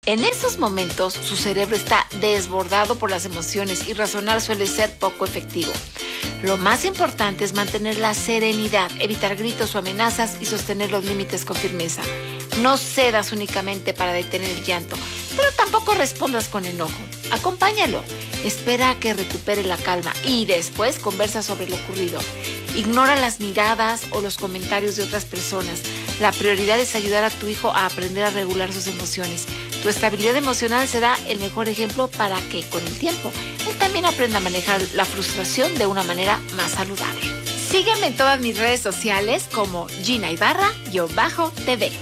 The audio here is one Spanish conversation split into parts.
En esos momentos, su cerebro está desbordado por las emociones y razonar suele ser poco efectivo. Lo más importante es mantener la serenidad, evitar gritos o amenazas y sostener los límites con firmeza. No cedas únicamente para detener el llanto, pero tampoco respondas con enojo. Acompáñalo, espera a que recupere la calma y después conversa sobre lo ocurrido. Ignora las miradas o los comentarios de otras personas. La prioridad es ayudar a tu hijo a aprender a regular sus emociones. Tu estabilidad emocional será el mejor ejemplo para que, con el tiempo, él también aprenda a manejar la frustración de una manera más saludable. Sígueme en todas mis redes sociales como Gina Ibarra-TV.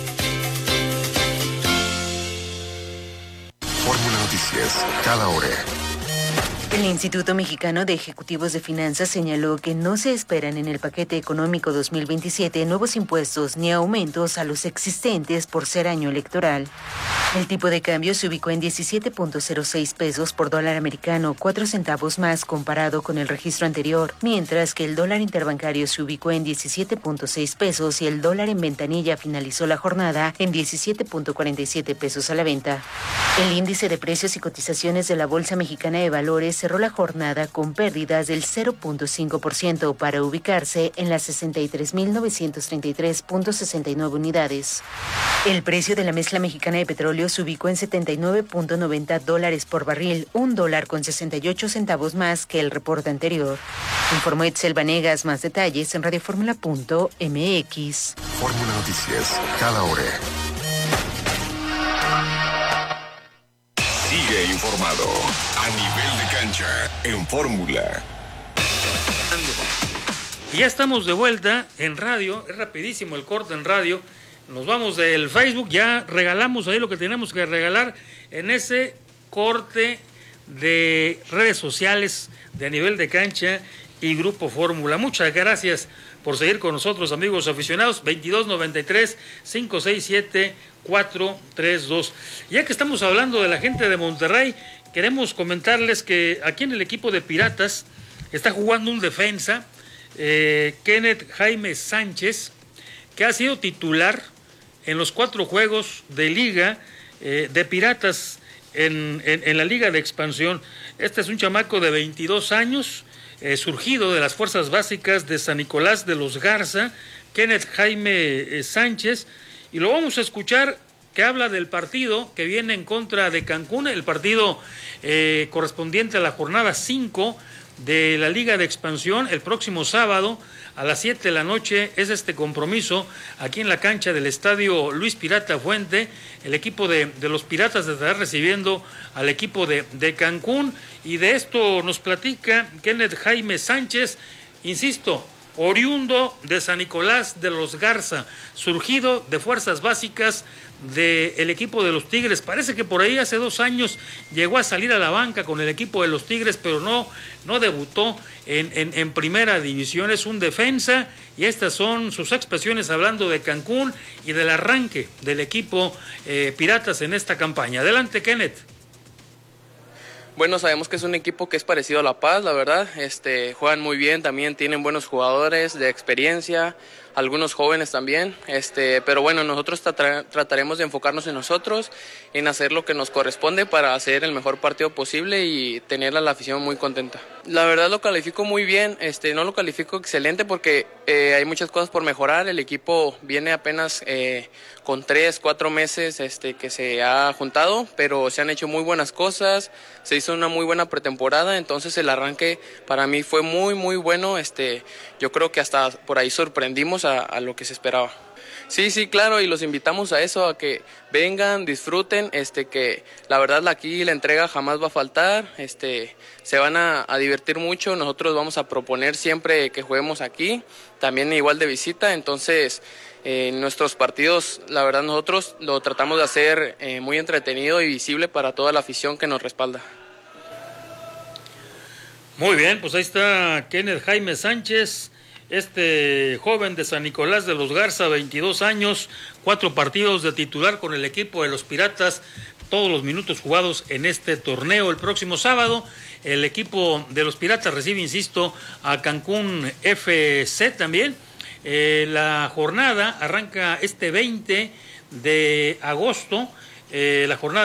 Fórmula Noticias, cada hora. El Instituto Mexicano de Ejecutivos de Finanzas señaló que no se esperan en el paquete económico 2027 nuevos impuestos ni aumentos a los existentes por ser año electoral. El tipo de cambio se ubicó en 17.06 pesos por dólar americano, 4 centavos más comparado con el registro anterior, mientras que el dólar interbancario se ubicó en 17.6 pesos y el dólar en ventanilla finalizó la jornada en 17.47 pesos a la venta. El índice de precios y cotizaciones de la Bolsa Mexicana de Valores cerró la jornada con pérdidas del 0.5% para ubicarse en las 63.933.69 unidades. El precio de la mezcla mexicana de petróleo se ubicó en $79.90 por barril, $1.68 más que el reporte anterior. Informó Etzel Vanegas. Más detalles en radioformula.mx. Fórmula Noticias, cada hora. Sigue informado a nivel de cancha en Fórmula. Y ya estamos de vuelta en radio, es rapidísimo el corte en radio. Nos vamos del Facebook, ya regalamos ahí lo que tenemos que regalar en ese corte de redes sociales de A Nivel de Cancha y Grupo Fórmula. Muchas gracias por seguir con nosotros, amigos aficionados. 2293-567-432. Ya que estamos hablando de la gente de Monterrey, queremos comentarles que aquí en el equipo de Piratas está jugando un defensa, Kenneth Jaime Sánchez, que ha sido titular en los 4 juegos de liga de Piratas en la liga de expansión. Este es un chamaco de 22 años, surgido de las fuerzas básicas de San Nicolás de los Garza, Kenneth Jaime Sánchez, y lo vamos a escuchar que habla del partido que viene en contra de Cancún, el partido correspondiente a la jornada 5 de la liga de expansión. El próximo sábado a las 7 de la noche es este compromiso aquí en la cancha del estadio Luis Pirata Fuente. El equipo de los Piratas estará recibiendo al equipo de Cancún, y de esto nos platica Kenneth Jaime Sánchez, insisto, oriundo de San Nicolás de los Garza, surgido de fuerzas básicas del equipo de los Tigres. Parece que por ahí hace 2 años llegó a salir a la banca con el equipo de los Tigres, pero no debutó en primera división. Es un defensa, y estas son sus expresiones hablando de Cancún y del arranque del equipo Piratas en esta campaña. Adelante, Kenneth. Bueno, sabemos que es un equipo que es parecido a La Paz, la verdad. Juegan muy bien, también tienen buenos jugadores de experiencia, algunos jóvenes también. Pero bueno, nosotros trataremos de enfocarnos en nosotros, en hacer lo que nos corresponde para hacer el mejor partido posible y tener a la afición muy contenta. La verdad lo califico muy bien, no lo califico excelente porque hay muchas cosas por mejorar. El equipo viene apenas con 3-4 meses que se ha juntado, pero se han hecho muy buenas cosas, se hizo una muy buena pretemporada, entonces el arranque para mí fue muy muy bueno. Yo creo que hasta por ahí sorprendimos a lo que se esperaba. Sí, claro, y los invitamos a eso, a que vengan, disfruten, que la verdad aquí la entrega jamás va a faltar, se van a divertir mucho. Nosotros vamos a proponer siempre que juguemos aquí, también igual de visita. Entonces nuestros partidos, la verdad nosotros lo tratamos de hacer muy entretenido y visible para toda la afición que nos respalda. Muy bien, pues ahí está Kenneth Jaime Sánchez, este joven de San Nicolás de los Garza, 22 años, 4 partidos de titular con el equipo de los Piratas, todos los minutos jugados en este torneo. El próximo sábado el equipo de los Piratas recibe, insisto, a Cancún FC también. La jornada arranca este 20 de agosto, la jornada